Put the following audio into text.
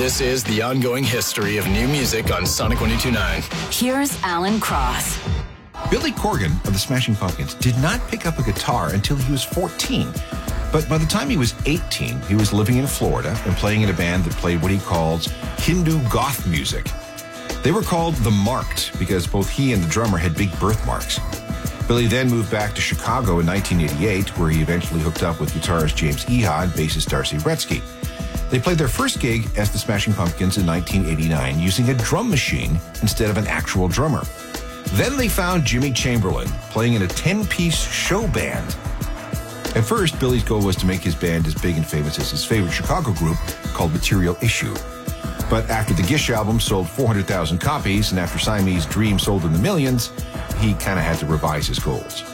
This is the ongoing history of new music on Sonic 102.9. Here's Alan Cross. Billy Corgan of the Smashing Pumpkins did not pick up a guitar until he was 14. But by the time he was 18, he was living in Florida and playing in a band that played what he calls Hindu goth music. They were called The Marked because both he and the drummer had big birthmarks. Billy then moved back to Chicago in 1988, where he eventually hooked up with guitarist James Iha and bassist Darcy Wretzky. They played their first gig as the Smashing Pumpkins in 1989 using a drum machine instead of an actual drummer. Then they found Jimmy Chamberlin playing in a 10-piece show band. At first, Billy's goal was to make his band as big and famous as his favorite Chicago group called Material Issue. But after the Gish album sold 400,000 copies and after Siamese Dream sold in the millions, he kind of had to revise his goals.